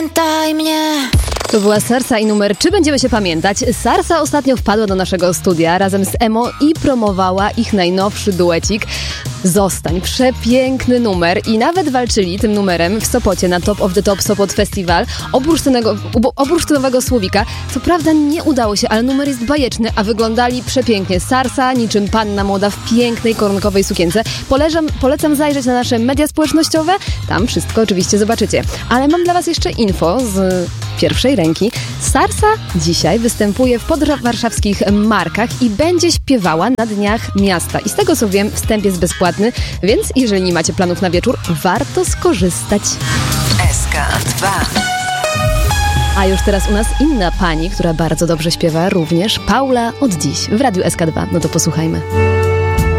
Pamiętaj mnie. To była Sarsa i numer Czy będziemy się pamiętać? Sarsa ostatnio wpadła do naszego studia razem z Emo i promowała ich najnowszy duecik Zostań. Przepiękny numer i nawet walczyli tym numerem w Sopocie na Top of the Top Sopot Festival bursztynowego Słowika. Co prawda nie udało się, ale numer jest bajeczny, a wyglądali przepięknie. Sarsa niczym panna młoda w pięknej koronkowej sukience. Polecam zajrzeć na nasze media społecznościowe. Tam wszystko oczywiście zobaczycie. Ale mam dla was jeszcze info z pierwszej ręki. Sarsa dzisiaj występuje w podwarszawskich Markach i będzie śpiewała na Dniach Miasta. I z tego co wiem, wstęp jest bezpłatny, więc jeżeli nie macie planów na wieczór, warto skorzystać. SK2. A już teraz u nas inna pani, która bardzo dobrze śpiewa również, Paula od dziś w Radiu SK2. No to posłuchajmy.